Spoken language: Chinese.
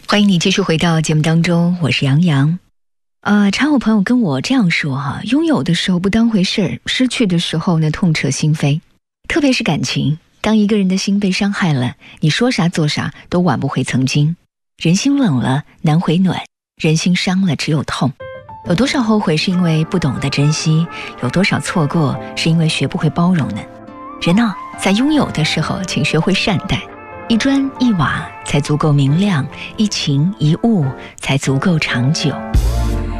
欢迎你继续回到节目当中，我是杨洋。常有朋友跟我这样说哈，拥有的时候不当回事儿，失去的时候呢痛彻心扉。特别是感情，当一个人的心被伤害了，你说啥做啥都挽不回曾经。人心冷了难回暖，人心伤了只有痛。有多少后悔是因为不懂得珍惜，有多少错过是因为学不会包容呢？人呢，在拥有的时候请学会善待，一砖一瓦才足够明亮，一情一物才足够长久。